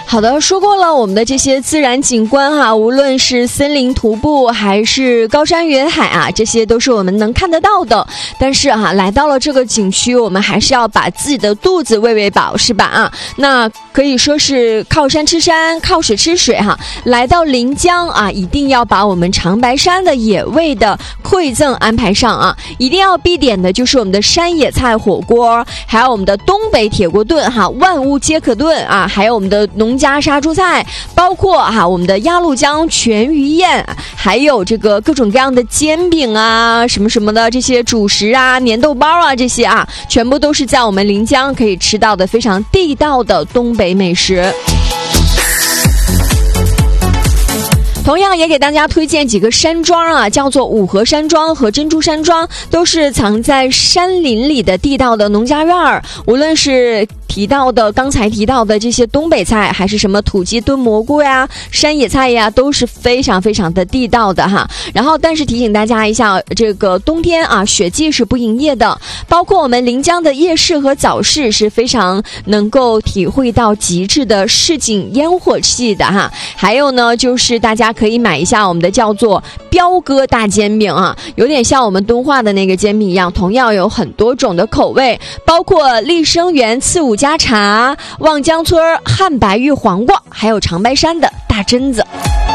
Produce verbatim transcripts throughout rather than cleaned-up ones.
好的，说过了我们的这些自然景观哈、啊，无论是森林徒步还是高山云海啊，这些都是我们能看得到的。但是啊，来到了这个景区，我们还是要把自己的肚子喂喂饱，是吧？啊，那可以说是靠山吃山，靠水吃水哈、啊。来到临江啊，一定要把我们长白山的野味的馈赠安排上啊，一定要必点的就是我们的山野菜火锅，还有我们的东北铁锅炖哈，万物皆可炖啊，还有我们的农家杀猪菜，包括哈、啊、我们的鸭绿江全鱼宴，还有这个各种各样的煎饼啊，什么什么的这些主食啊、粘豆包啊这些啊，全部都是在我们临江可以吃到的非常地道的东北美食。同样也给大家推荐几个山庄啊，叫做五河山庄和珍珠山庄，都是藏在山林里的地道的农家院儿。无论是提到的刚才提到的这些东北菜，还是什么土鸡炖蘑菇呀、山野菜呀，都是非常非常的地道的哈。然后但是提醒大家一下，这个冬天啊雪季是不营业的，包括我们临江的夜市和早市是非常能够体会到极致的市井烟火气的哈。还有呢就是大家可以买一下我们的叫做彪哥大煎饼啊，有点像我们敦化的那个煎饼一样，同样有很多种的口味，包括丽生园刺五家茶、望江村汉白玉黄瓜，还有长白山的大榛子。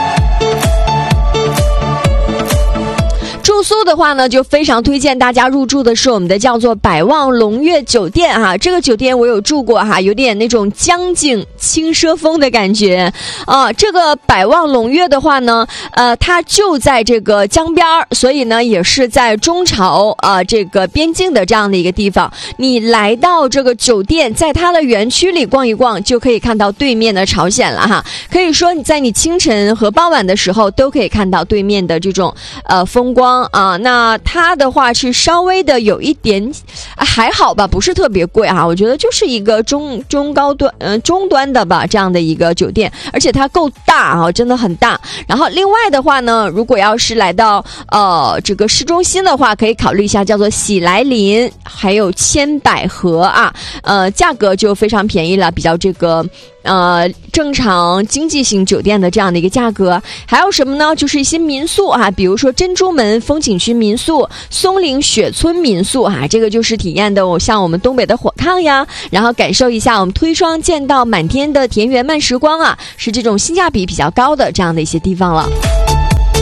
住宿的话呢，就非常推荐大家入住的是我们的叫做百望龙悦酒店哈、啊。这个酒店我有住过哈、啊，有点那种江景轻奢风的感觉啊。这个百望龙悦的话呢，呃，它就在这个江边，所以呢也是在中朝啊这个边境的这样的一个地方。你来到这个酒店，在它的园区里逛一逛，就可以看到对面的朝鲜了哈。可以说你在你清晨和傍晚的时候都可以看到对面的这种呃风光。啊，那它的话是稍微的有一点、啊、还好吧，不是特别贵啊，我觉得就是一个中中高端呃中端的吧这样的一个酒店，而且它够大啊，真的很大。然后另外的话呢，如果要是来到呃这个市中心的话，可以考虑一下叫做喜来林还有千百合啊，呃价格就非常便宜了，比较这个呃正常经济型酒店的这样的一个价格。还有什么呢，就是一些民宿啊，比如说珍珠门风景区民宿、松岭雪村民宿啊，这个就是体验的我像我们东北的火炕呀，然后感受一下我们推霜见到满天的田园慢时光啊，是这种性价比比较高的这样的一些地方了。